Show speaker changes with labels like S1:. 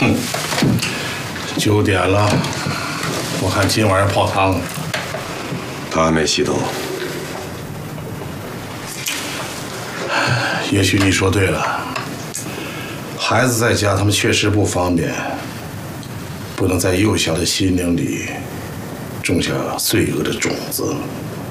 S1: 9点了，我看今晚要泡汤了。
S2: 他还没洗头。
S1: 也许你说对了，孩子在家，他们确实不方便，不能在幼小的心灵里种下罪恶的种子。